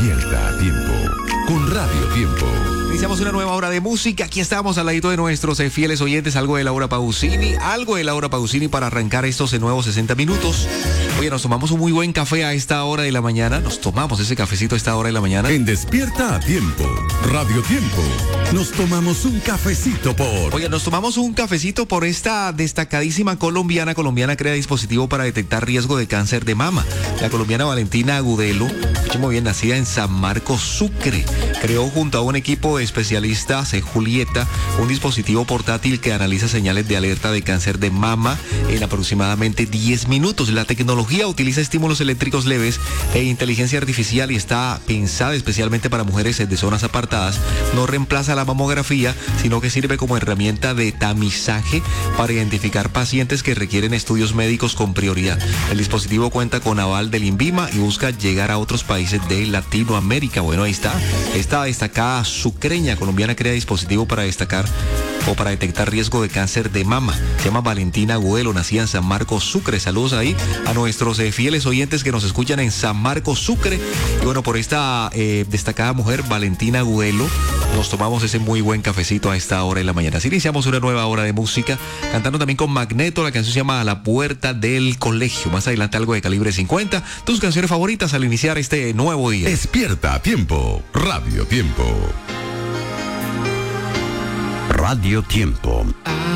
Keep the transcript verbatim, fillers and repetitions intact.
Despierta a tiempo con Radio Tiempo. Iniciamos una nueva hora de música. Aquí estamos al ladito de nuestros eh, fieles oyentes. Algo de Laura Pausini, algo de Laura Pausini para arrancar estos eh, nuevos sesenta minutos. Oye, nos tomamos un muy buen café a esta hora de la mañana. Nos tomamos ese cafecito a esta hora de la mañana. En Despierta a Tiempo, Radio Tiempo, nos tomamos un cafecito por... Oye, nos tomamos un cafecito por esta destacadísima colombiana. Colombiana crea dispositivo para detectar riesgo de cáncer de mama. La colombiana Valentina Agudelo, muy bien, nacida en San Marcos, Sucre, creó junto a un equipo de especialistas, eh, Julieta, un dispositivo portátil que analiza señales de alerta de cáncer de mama en aproximadamente diez minutos. La tecnología utiliza estímulos eléctricos leves e inteligencia artificial y está pensada especialmente para mujeres de zonas apartadas. No reemplaza la mamografía, sino que sirve como herramienta de tamizaje para identificar pacientes que requieren estudios médicos con prioridad. El dispositivo cuenta con aval del INVIMA y busca llegar a otros países de Latinoamérica. Bueno, ahí está. Esta destacada sucreña colombiana crea dispositivo para destacar o para detectar riesgo de cáncer de mama. Se llama Valentina Agudelo, nacida en San Marcos, Sucre. Saludos ahí a nuestros eh, fieles oyentes que nos escuchan en San Marcos, Sucre. Y bueno, por esta eh, destacada mujer, Valentina Agudelo, nos tomamos ese muy buen cafecito a esta hora de la mañana. Así iniciamos una nueva hora de música, cantando también con Magneto. La canción se llama A la puerta del colegio. Más adelante algo de Calibre cincuenta. Tus canciones favoritas al iniciar este nuevo día. Despierta a Tiempo, Radio Tiempo. Radio Tiempo.